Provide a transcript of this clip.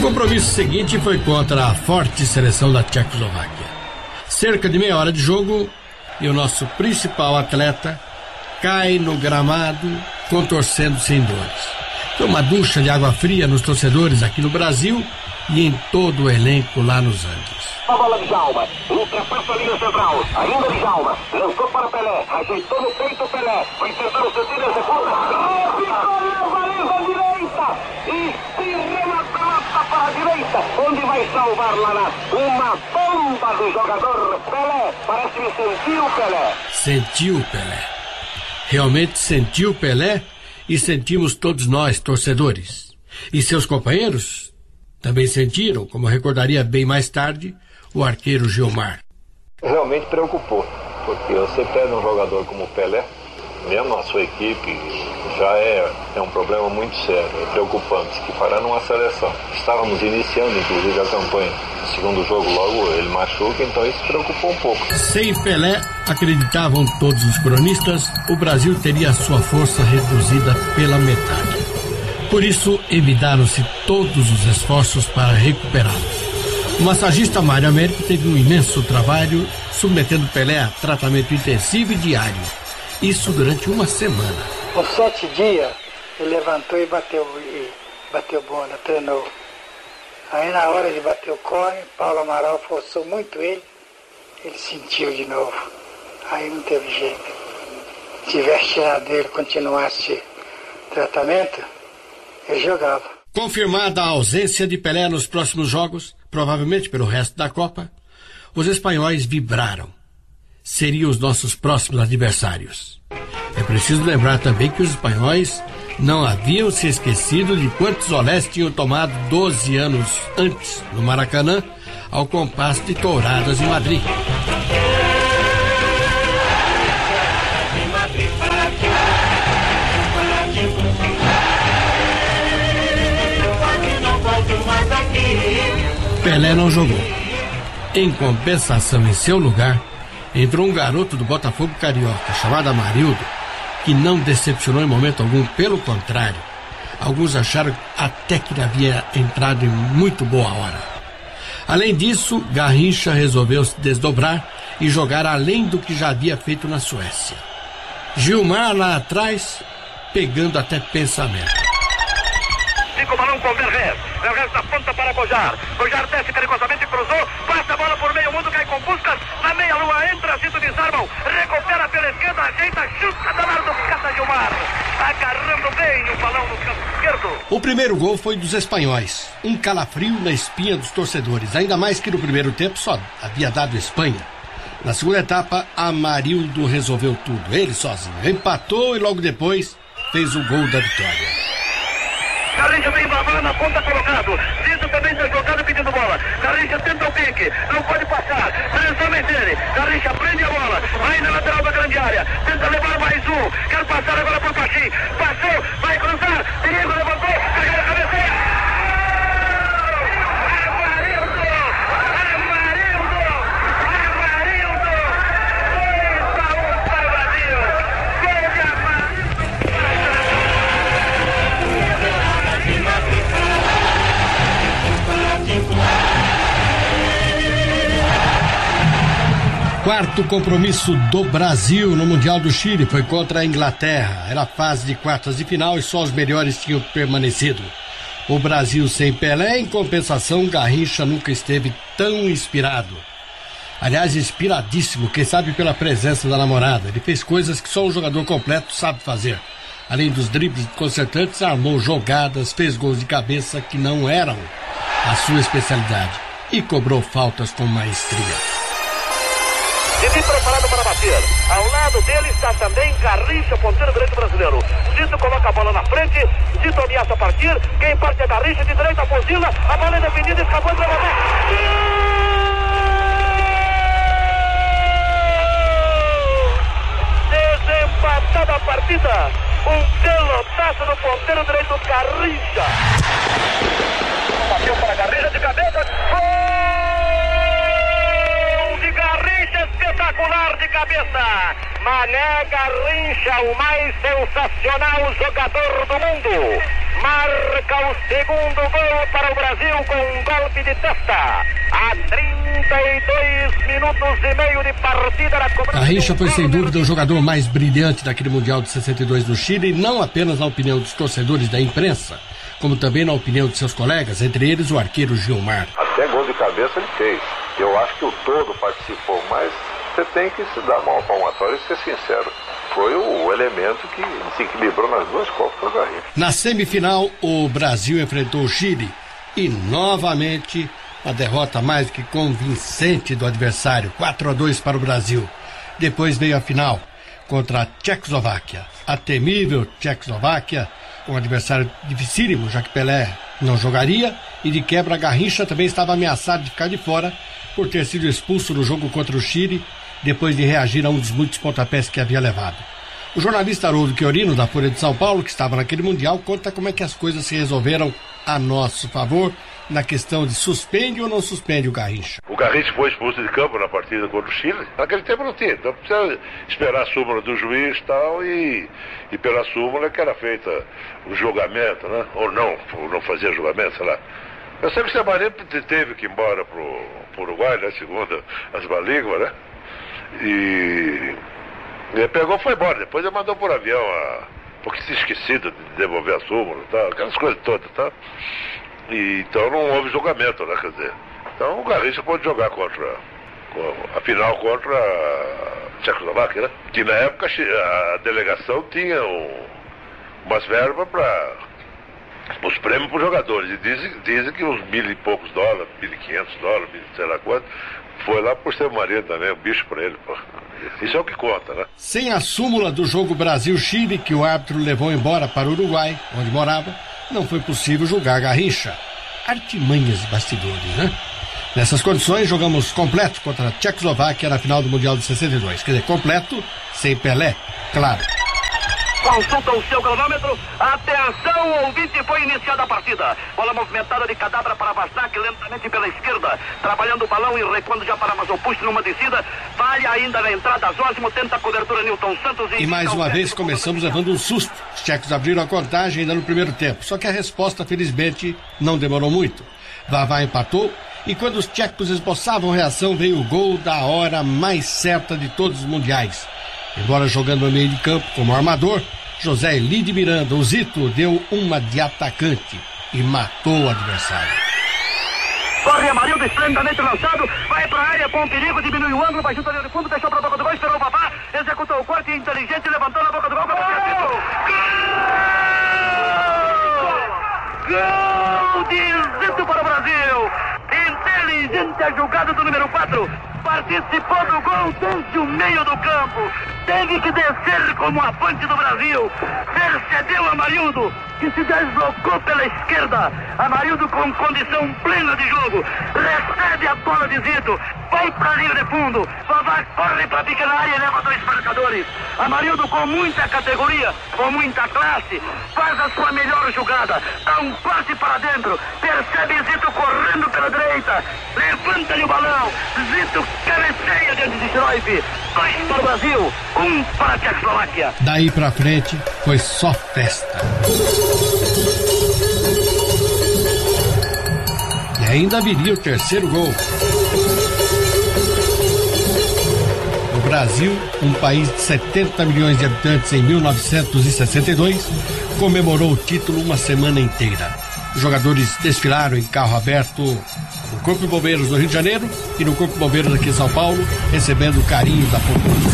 compromisso seguinte foi contra a forte seleção da Tchecoslováquia. Cerca de meia hora de jogo e o nosso principal atleta cai no gramado contorcendo-se em dores. Foi uma ducha de água fria nos torcedores aqui no Brasil e em todo o elenco lá nos Andes. A bola de Djalma, ultrapassa a linha central, ainda de Djalma, lançou para Pelé, ajeitou no peito Pelé, foi tentar o sentido, executa, ficou na baliza direita, e se remata para a direita, onde vai salvar lá uma bomba do jogador Pelé, parece-me sentiu Pelé. Sentiu Pelé. Realmente sentiu Pelé e sentimos todos nós, torcedores. E seus companheiros também sentiram, como recordaria bem mais tarde, o arqueiro Gilmar. Realmente preocupou, porque você perde um jogador como o Pelé, mesmo a sua equipe, já é um problema muito sério, é preocupante, que fará numa seleção. Estávamos iniciando, inclusive, a campanha. No segundo jogo, logo, ele machuca, então isso preocupou um pouco. Sem Pelé, acreditavam todos os cronistas, o Brasil teria a sua força reduzida pela metade. Por isso, evitaram-se todos os esforços para recuperá-lo. O massagista Mário Américo teve um imenso trabalho submetendo Pelé a tratamento intensivo e diário. Isso durante uma semana. Com 7 dias, ele levantou e bateu bola, treinou. Aí na hora de bater o cone, Paulo Amaral forçou muito ele sentiu de novo. Aí não teve jeito. Se tivesse tirado dele, continuasse o tratamento, ele jogava. Confirmada a ausência de Pelé nos próximos jogos, provavelmente pelo resto da Copa, os espanhóis vibraram. Seriam os nossos próximos adversários. É preciso lembrar também que os espanhóis não haviam se esquecido de quantos olés tinham tomado 12 anos antes, no Maracanã, ao compasso de touradas em Madrid. Pelé não jogou. Em compensação, em seu lugar, entrou um garoto do Botafogo Carioca, chamado Amarildo, que não decepcionou em momento algum, pelo contrário. Alguns acharam até que ele havia entrado em muito boa hora. Além disso, Garrincha resolveu se desdobrar e jogar além do que já havia feito na Suécia. Gilmar lá atrás, pegando até pensamento. Fica o balão com Vergés. Vergés da ponta para Cojar. Cojar desce perigosamente, cruzou, passa a bola por meio mundo, cai com Puskas, na meia-lua entra, Cito desarmam, recupera pela esquerda, ajeita, chuta, danado, cata Gilmar. Agarrando bem o balão no canto esquerdo. O primeiro gol foi dos espanhóis. Um calafrio na espinha dos torcedores, ainda mais que no primeiro tempo só havia dado Espanha. Na segunda etapa, Amarildo resolveu tudo, ele sozinho. Empatou e logo depois fez o gol da vitória. Garrincha vem babando na ponta colocado. Cito também está jogado pedindo bola. Garrincha tenta o pique, não pode passar. Lançamento dele. Garrincha prende a bola. Vai na lateral da grande área. Tenta levar mais um. Quer passar agora por Pachim. Passou, vai cruzar. Perigo, levantou. Caiu na cabeceira. Quarto compromisso do Brasil no Mundial do Chile foi contra a Inglaterra. Era a fase de quartas de final e só os melhores tinham permanecido. O Brasil sem Pelé, em compensação, Garrincha nunca esteve tão inspirado. Aliás, inspiradíssimo, quem sabe pela presença da namorada. Ele fez coisas que só um jogador completo sabe fazer. Além dos dribles desconcertantes, armou jogadas, fez gols de cabeça que não eram a sua especialidade e cobrou faltas com maestria. Didi preparado para bater. Ao lado dele está também Garrincha, ponteiro direito brasileiro. Cito coloca a bola na frente. Cito ameaça partir. Quem parte é Garrincha, de direita fuzila. A bola é defendida, escapou entre a bola. Desempatada a partida. Um pelotaço no ponteiro direito Garrincha. Bateu para Garrincha de cabeça. Espetacular de cabeça. Mané Garrincha, o mais sensacional jogador do mundo. marca o segundo gol para o Brasil com um golpe de testa. Há 32 minutos e meio de partida na cobrança. Garrincha foi sem dúvida o jogador mais brilhante daquele Mundial de 62 no Chile, não apenas na opinião dos torcedores da imprensa, como também na opinião de seus colegas, entre eles o arqueiro Gilmar. Até gol de cabeça ele fez. Eu acho que o todo participou, mas você tem que se dar uma palmatória e ser sincero. Foi o elemento que se equilibrou nas duas copas do Garrincha. Na semifinal, o Brasil enfrentou o Chile e, novamente, a derrota mais que convincente do adversário, 4-2 para o Brasil. Depois veio a final contra a Tchecoslováquia. A temível Tchecoslováquia, um adversário dificílimo, já que Pelé não jogaria, e de quebra Garrincha também estava ameaçado de ficar de fora por ter sido expulso no jogo contra o Chile, depois de reagir a um dos muitos pontapés que havia levado. O jornalista Haroldo Chiorino, da Folha de São Paulo, que estava naquele Mundial, conta como é que as coisas se resolveram a nosso favor na questão de suspende ou não suspende o Garrincha. O Garrincha foi expulso de campo na partida contra o Chile. Naquele tempo não tinha, então precisa esperar a súmula do juiz e tal, e pela súmula que era feita o julgamento, né? Ou não fazia julgamento, sei lá. Eu sei que o Semarinho teve que ir embora pro Uruguai, né? Segundo as balíguas, né? E ele pegou e foi embora. Depois ele mandou por avião, porque tinha esquecido de devolver a súmula e tal, aquelas coisas todas, tá? E, então não houve julgamento, né? Quer dizer, então o Garrincha pode jogar a final contra a Tchecoslováquia, né? Que na época a delegação tinha umas verbas para os prêmios para os jogadores. E dizem que uns $1.000 e poucos, $1.500, sei lá quanto, foi lá por ser marido também, um bicho para ele, pô. Isso é o que conta, né? Sem a súmula do jogo Brasil-Chile, que o árbitro levou embora para o Uruguai, onde morava, não foi possível julgar Garrincha. Artimanhas de bastidores, né? Nessas condições, jogamos completo contra a Tchecoslováquia na final do Mundial de 62. Quer dizer, completo, sem Pelé, claro. Consulta o seu cronômetro. Atenção, ouvinte, foi iniciada a partida. Bola movimentada de Cadabra para Vasnak, lentamente pela esquerda, trabalhando o balão e recuando já para Mazopush numa descida. Falha ainda na entrada, Zósimo tenta a cobertura, Newton Santos. E mais uma vez começamos levando um susto. Os tchecos abriram a contagem ainda no primeiro tempo. Só que a resposta, felizmente, não demorou muito. Vavá empatou e quando os tchecos esboçavam reação, veio o gol da hora mais certa de todos os mundiais. Embora jogando no meio de campo como armador, José Elide Miranda, o Zito, deu uma de atacante e matou o adversário. Corre Amarildo, esplendidamente lançado, vai para a área com perigo, diminui o ângulo, vai junto ali no fundo, deixou para a boca do gol, esperou o Vavá, executou o corte inteligente, levantou na boca do gol, gol de Zito para o Brasil. Inteligente a jogada do número 4. Participou do gol desde o meio do campo. Teve que descer como avante do Brasil. Percebeu Amarildo, que se deslocou pela esquerda. Amarildo com condição plena de jogo. Recebe a bola de Zito. Vai para a linha de fundo. Vavá corre para a pequena área e leva 2 marcadores. Amarildo com muita categoria, com muita classe, faz a sua melhor jogada. Dá um passe para dentro. Percebe Zito correndo pela direita. Levanta-lhe o balão. Zito cabeceia diante de Schroif. 2 para o Brasil, 1 para a Tchecoslováquia. Daí pra frente foi só festa. E ainda viria o terceiro gol. O Brasil, um país de 70 milhões de habitantes em 1962, comemorou o título uma semana inteira. Os jogadores desfilaram em carro aberto no Corpo de Bombeiros do Rio de Janeiro e no Corpo de Bombeiros aqui em São Paulo, recebendo o carinho da população.